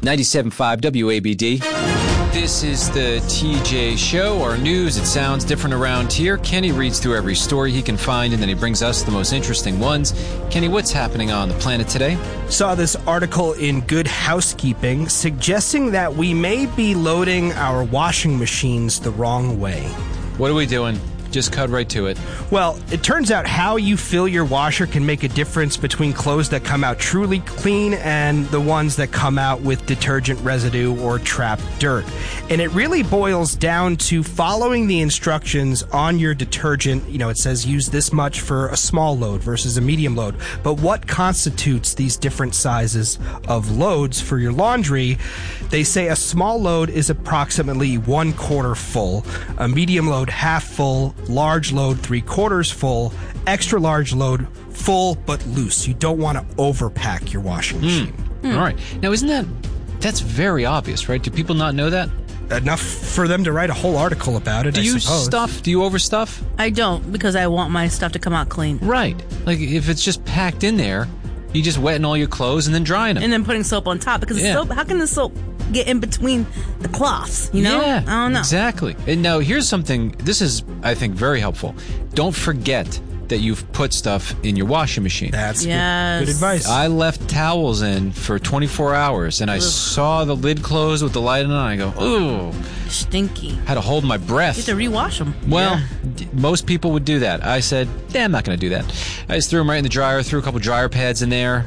97.5 WABD. This is the TJ Show. Our news, it sounds different around here. Kenny reads through every story he can find, and then he brings us the most interesting ones. Kenny, what's happening on the planet today? Saw this article in Good Housekeeping suggesting that we may be loading our washing machines the wrong way. What are we doing? Just cut right to it. Well, it turns out how you fill your washer can make a difference between clothes that come out truly clean and the ones that come out with detergent residue or trapped dirt. And it really boils down to following the instructions on your detergent. You know, it says use this much for a small load versus a medium load. But what constitutes these different sizes of loads for your laundry? They say a small load is approximately 1/4 full, a medium load half full, large load 3/4 full, extra large load full but loose. You don't want to overpack your washing machine. All right. Now, that's very obvious, right? Do people not know that? Enough for them to write a whole article about it, Do you overstuff? I don't, because I want my stuff to come out clean. Right. Like, if it's just packed in there, you just wetting all your clothes and then drying them. And then putting soap on top, because soap, how can the soap get in between the cloths, you know? Yeah, I don't know. Exactly. And now here's something, this is, I think, very helpful. Don't forget that you've put stuff in your washing machine. That's good advice. I left towels in for 24 hours, and I saw the lid close with the light on, and I go, ooh. Stinky. Had to hold my breath. You have to rewash them. Well, most people would do that. I said, I'm not going to do that. I just threw them right in the dryer, threw a couple dryer pads in there.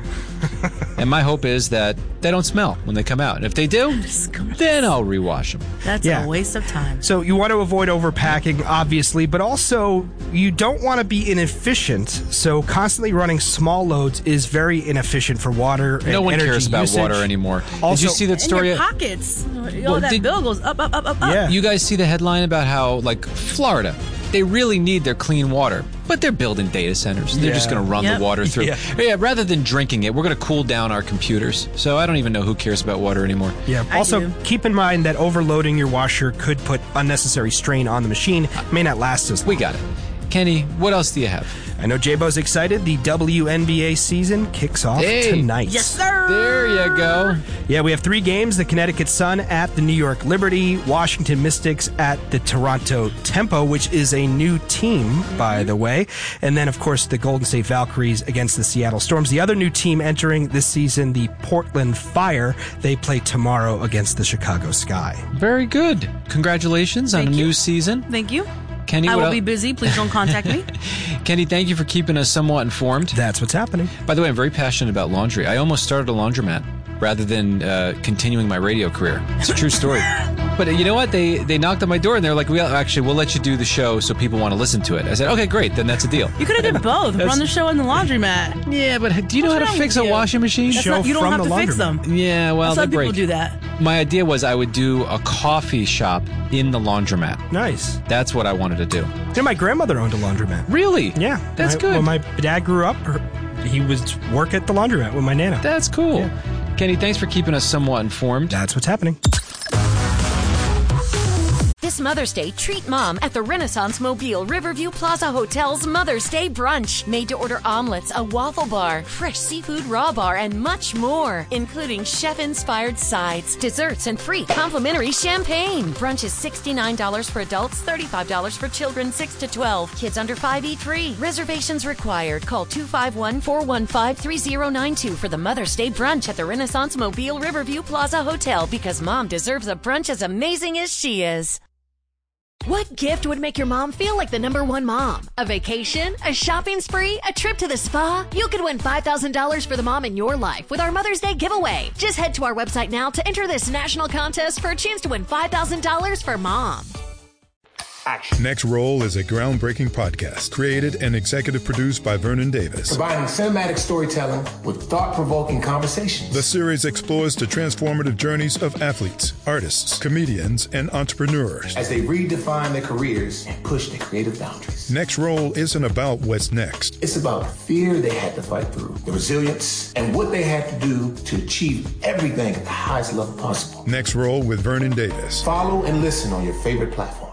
And my hope is that they don't smell when they come out. And if they do, then I'll rewash them. That's a waste of time. So you want to avoid overpacking, obviously, but also you don't want to be inefficient. So constantly running small loads is very inefficient for water and energy No one cares about usage. water anymore. Also, did you see that story? In your pockets. That bill goes up, up, up, up, Yeah. up. You guys see the headline about how, like, Florida, they really need their clean water, but they're building data centers. They're just going to run the water through. Yeah, rather than drinking it, we're going to cool down our computers. So I don't even know who cares about water anymore. Yeah. Also, keep in mind that overloading your washer could put unnecessary strain on the machine. It may not last as long. We got it. Kenny, what else do you have? I know J-Bo's excited. The WNBA season kicks off tonight. Yes, sir! There you go. Yeah, we have 3 games. The Connecticut Sun at the New York Liberty, Washington Mystics at the Toronto Tempo, which is a new team, by the way. And then, of course, the Golden State Valkyries against the Seattle Storms. The other new team entering this season, the Portland Fire. They play tomorrow against the Chicago Sky. Very good. Congratulations on a new season. Thank you. Kenny, I will be busy. Please don't contact me. Kenny, thank you for keeping us somewhat informed. That's what's happening. By the way, I'm very passionate about laundry. I almost started a laundromat rather than continuing my radio career. It's a true story. But you know what? They knocked on my door and they're like, we'll let you do the show so people want to listen to it. I said, okay, great. Then that's a deal. You could have did both. Run the show in the laundromat. Yeah, but do you know how to fix a washing machine? You don't have to fix them. Yeah, well, Some they break. people do that. My idea was I would do a coffee shop in the laundromat. Nice. That's what I wanted to do. You know, my grandmother owned a laundromat. Really? Yeah. That's good. When my dad grew up, he would work at the laundromat with my Nana. That's cool. Yeah. Kenny, thanks for keeping us somewhat informed. That's what's happening. This Mother's Day, treat Mom at the Renaissance Mobile Riverview Plaza Hotel's Mother's Day brunch. Made-to-order omelets, a waffle bar, fresh seafood raw bar, and much more, including chef-inspired sides, desserts, and free complimentary champagne. Brunch is $69 for adults, $35 for children 6 to 12. Kids under 5 eat free. Reservations required. Call 251-415-3092 for the Mother's Day brunch at the Renaissance Mobile Riverview Plaza Hotel, because Mom deserves a brunch as amazing as she is. What gift would make your mom feel like the #1 mom? A vacation? A shopping spree? A trip to the spa? You could win $5,000 for the mom in your life with our Mother's Day giveaway. Just head to our website now to enter this national contest for a chance to win $5,000 for mom. Action. Next Roll is a groundbreaking podcast created and executive produced by Vernon Davis. Combining cinematic storytelling with thought-provoking conversations. The series explores the transformative journeys of athletes, artists, comedians, and entrepreneurs as they redefine their careers and push their creative boundaries. Next Roll isn't about what's next. It's about the fear they had to fight through, the resilience, and what they had to do to achieve everything at the highest level possible. Next Roll with Vernon Davis. Follow and listen on your favorite platform.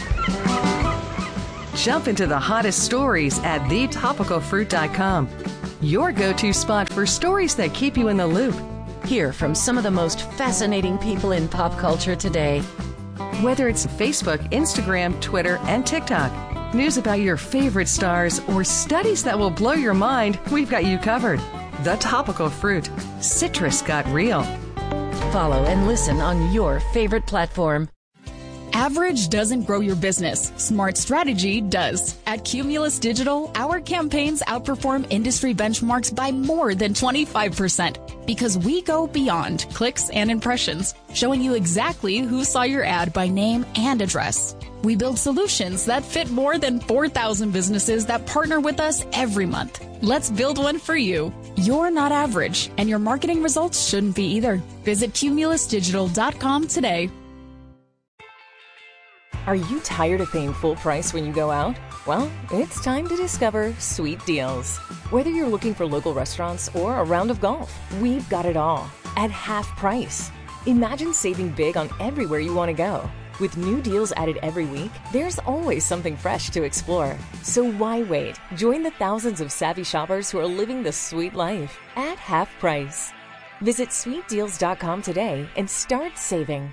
Jump into the hottest stories at thetopicalfruit.com. your go-to spot for stories that keep you in the loop. Hear from some of the most fascinating people in pop culture today. Whether it's Facebook, Instagram, Twitter, and TikTok, news about your favorite stars, or studies that will blow your mind, we've got you covered. The Topical Fruit. Citrus got real. Follow and listen on your favorite platform. Average doesn't grow your business. Smart strategy does. At Cumulus Digital, our campaigns outperform industry benchmarks by more than 25% because we go beyond clicks and impressions, showing you exactly who saw your ad by name and address. We build solutions that fit more than 4,000 businesses that partner with us every month. Let's build one for you. You're not average, and your marketing results shouldn't be either. Visit cumulusdigital.com today. Are you tired of paying full price when you go out? Well, it's time to discover Sweet Deals. Whether you're looking for local restaurants or a round of golf, we've got it all at half price. Imagine saving big on everywhere you want to go. With new deals added every week, there's always something fresh to explore. So why wait? Join the thousands of savvy shoppers who are living the sweet life at half price. Visit sweetdeals.com today and start saving.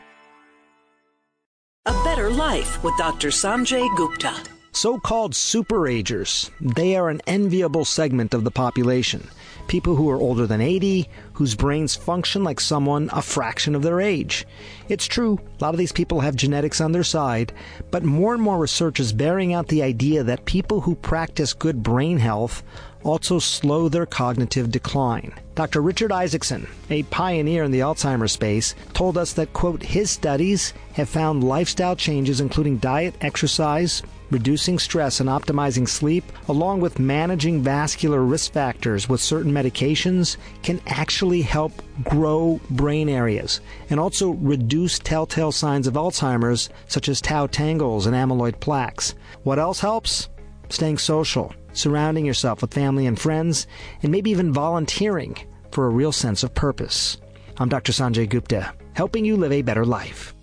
A Better Life with Dr. Sanjay Gupta. So-called superagers. They are an enviable segment of the population. People who are older than 80, whose brains function like someone a fraction of their age. It's true, a lot of these people have genetics on their side, but more and more research is bearing out the idea that people who practice good brain health also slow their cognitive decline. Dr. Richard Isaacson, a pioneer in the Alzheimer's space, told us that, quote, his studies have found lifestyle changes including diet, exercise, reducing stress and optimizing sleep, along with managing vascular risk factors with certain medications, can actually help grow brain areas and also reduce telltale signs of Alzheimer's, such as tau tangles and amyloid plaques. What else helps? Staying social, surrounding yourself with family and friends, and maybe even volunteering for a real sense of purpose. I'm Dr. Sanjay Gupta, helping you live a better life.